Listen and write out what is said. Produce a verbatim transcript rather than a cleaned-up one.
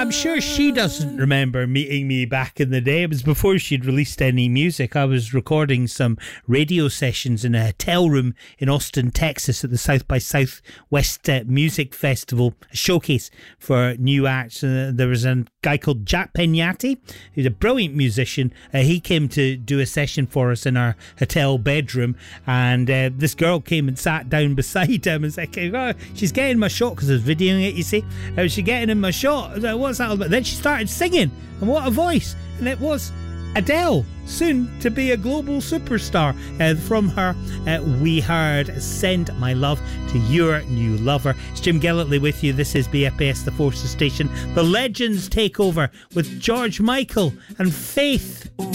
I'm sure she doesn't remember meeting me back in the day. It was before she'd released any music. I was recording some radio sessions in a hotel room in Austin, Texas at the South by Southwest uh, Music Festival, a showcase for new acts. Uh, there was a guy called Jack Peñati, who's a brilliant musician. Uh, he came to do a session for us in our hotel bedroom, and uh, this girl came and sat down beside him and said, oh, she's getting my shot, because I was videoing it, you see. Uh, she's getting in my shot. I was like, what's that all about? Then she started singing, and what a voice. And it was Adele, soon to be a global superstar. Uh, from her, uh, we heard Send My Love to Your New Lover. It's Jim Gillitley with you. This is B F S, the Forces Station. The legends take over with George Michael and Faith.